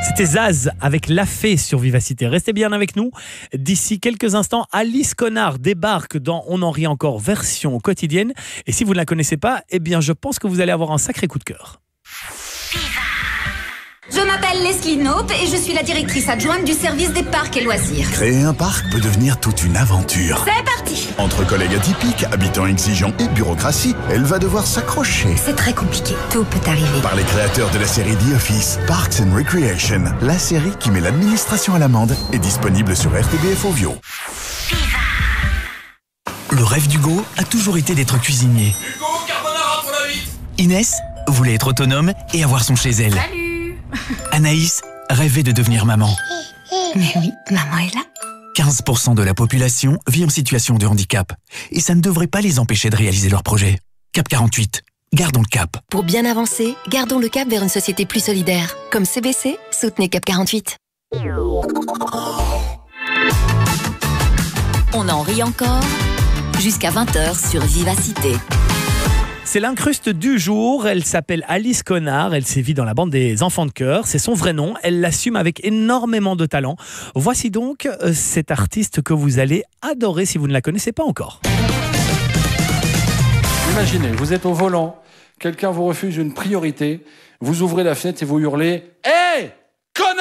C'était Zaz avec La Fée sur Vivacité. Restez bien avec nous. D'ici quelques instants, Alice Connard débarque dans On en rit encore version quotidienne. Et si vous ne la connaissez pas, eh bien je pense que vous allez avoir un sacré coup de cœur. Je m'appelle Leslie Knope et je suis la directrice adjointe du service des parcs et loisirs. Créer un parc peut devenir toute une aventure. C'est parti! Entre collègues atypiques, habitants exigeants et bureaucratie, elle va devoir s'accrocher. C'est très compliqué, tout peut arriver. Par les créateurs de la série The Office, Parks and Recreation, la série qui met l'administration à l'amende, est disponible sur RTBF Ovio. Le rêve d'Hugo a toujours été d'être cuisinier. Hugo, carbonara pour la vite. Inès voulait être autonome et avoir son chez elle. Salut! Anaïs rêvait de devenir maman. Mais oui, maman est là. 15% de la population vit en situation de handicap. Et ça ne devrait pas les empêcher de réaliser leurs projets. Cap 48. Gardons le cap. Pour bien avancer, gardons le cap vers une société plus solidaire. Comme CBC, soutenez Cap 48. On en rit encore jusqu'à 20h sur Vivacité. C'est l'incruste du jour, elle s'appelle Alice Connard, elle sévit dans la bande des enfants de cœur, c'est son vrai nom, elle l'assume avec énormément de talent. Voici donc cette artiste que vous allez adorer si vous ne la connaissez pas encore. Imaginez, vous êtes au volant, quelqu'un vous refuse une priorité, vous ouvrez la fenêtre et vous hurlez « Hé, connard !»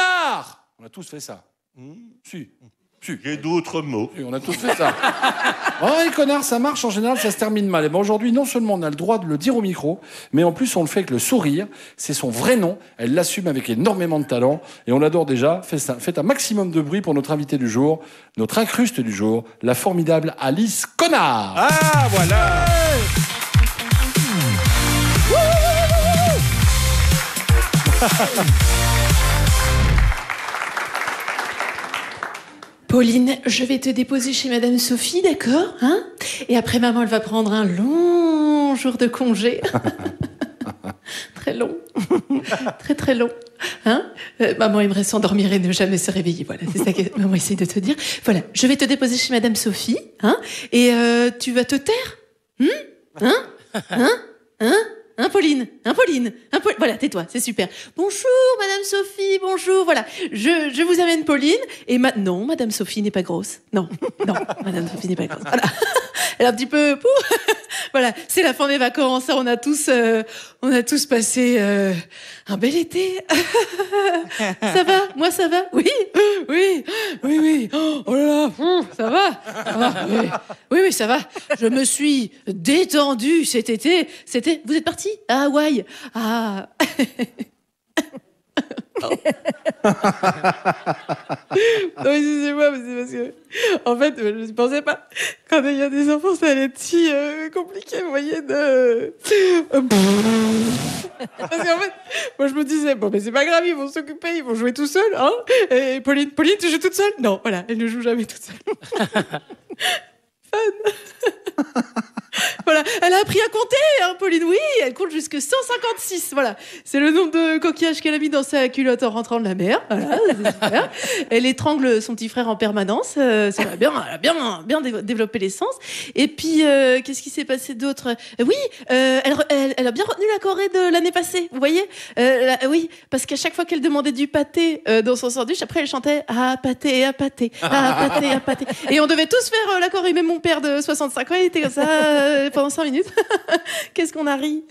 On a tous fait ça. Si. J'ai d'autres mots. Si, on a tous fait ça. Oh, les connards, ça marche en général, ça se termine mal. Et ben aujourd'hui, non seulement on a le droit de le dire au micro, mais en plus on le fait avec le sourire. C'est son vrai nom. Elle l'assume avec énormément de talent et on l'adore déjà. Faites un maximum de bruit pour notre invité du jour, notre incruste du jour, la formidable Alice Connard. Ah, voilà. Pauline, je vais te déposer chez Madame Sophie, d'accord, hein? Et après, maman, elle va prendre un long jour de congé. Très long. Très, très long. Hein? Maman aimerait s'endormir et ne jamais se réveiller. Voilà, c'est ça que maman essaie de te dire. Voilà, je vais te déposer chez Madame Sophie, hein? Et tu vas te taire? Hein, Pauline? Voilà, tais-toi, c'est super. Bonjour, Madame Sophie, bonjour. Voilà, je vous amène Pauline. Et non, Madame Sophie n'est pas grosse. Non, Madame Sophie n'est pas grosse. Voilà. Elle a un petit peu... Voilà, c'est la fin des vacances. On a tous passé un bel été. Ça va? Moi, ça va? Oui. Oh là là, ça va? Oui, ça va. Je me suis détendue cet été. Vous êtes partis à Hawaï? Ah. Non, excusez-moi, mais c'est parce que, en fait, je ne pensais pas, quand il y a des enfants, ça allait être si compliqué, vous voyez, Parce qu'en fait, moi je me disais, bon, mais c'est pas grave, ils vont s'occuper, ils vont jouer tout seuls, hein. Et Pauline, tu joues toute seule? Non, voilà, elle ne joue jamais toute seule. Fun. Voilà, elle a appris à compter, hein, Pauline, oui, elle compte jusque 156, voilà. C'est le nombre de coquillages qu'elle a mis dans sa culotte en rentrant de la mer, voilà, c'est super. Elle étrangle son petit frère en permanence, elle a bien développé les sens. Et puis, qu'est-ce qui s'est passé d'autre? Oui, elle a bien retenu la Corée de l'année passée, vous voyez? Oui, parce qu'à chaque fois qu'elle demandait du pâté dans son sandwich, après elle chantait « Ah, pâté, ah, pâté, ah, pâté, ah, pâté ». Et on devait tous faire la Corée, même mon père de 65 ans, il était comme ça pendant 5 minutes. Qu'est-ce qu'on a ri.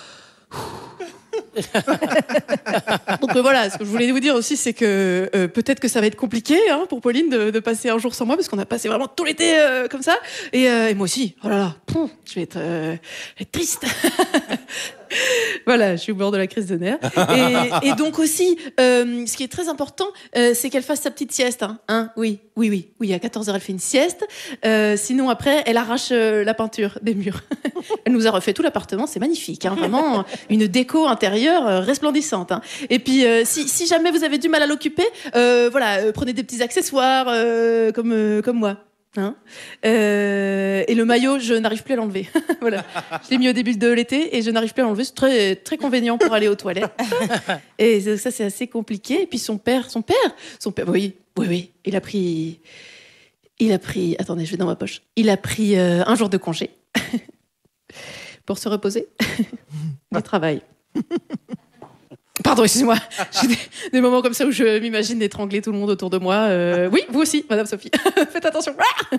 Donc voilà, ce que je voulais vous dire aussi, c'est que peut-être que ça va être compliqué, hein, pour Pauline de passer un jour sans moi, parce qu'on a passé vraiment tout l'été comme ça. Et moi aussi, oh là là, je vais être triste. Voilà, je suis au bord de la crise de nerfs. Et donc aussi, ce qui est très important, c'est qu'elle fasse sa petite sieste. Hein. Oui, à 14h, elle fait une sieste. Sinon, après, elle arrache la peinture des murs. Elle nous a refait tout l'appartement, c'est magnifique. Hein, vraiment, une déco intérieure resplendissante. Hein. Et puis, si jamais vous avez du mal à l'occuper, prenez des petits accessoires comme moi. Hein, et le maillot, je n'arrive plus à l'enlever. Voilà, je l'ai mis au début de l'été et je n'arrive plus à l'enlever. C'est très très convenient pour aller aux toilettes. Et ça, c'est assez compliqué. Et puis son père, oui, il a pris. Attendez, je vais dans ma poche. Il a pris un jour de congé pour se reposer du travail. Pardon, excusez-moi. J'ai des moments comme ça où je m'imagine d'étrangler tout le monde autour de moi. Oui, vous aussi, Madame Sophie. Faites attention.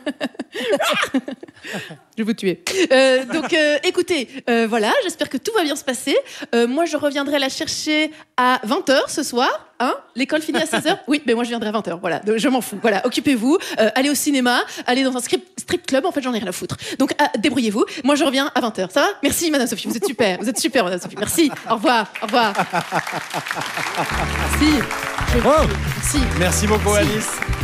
Je vais vous tuer. Donc, écoutez, voilà, j'espère que tout va bien se passer. Moi, je reviendrai la chercher à 20h ce soir. Hein, l'école finit à 16h. Oui, mais moi, je viendrai à 20h. Voilà, je m'en fous. Voilà, occupez-vous. Allez au cinéma, allez dans un strip club. En fait, j'en ai rien à foutre. Donc, débrouillez-vous. Moi, je reviens à 20h. Ça va? Merci, Madame Sophie. Vous êtes super. Vous êtes super, Madame Sophie. Merci. Au revoir. Au revoir. Merci. Oh. Merci. Merci beaucoup, Alice.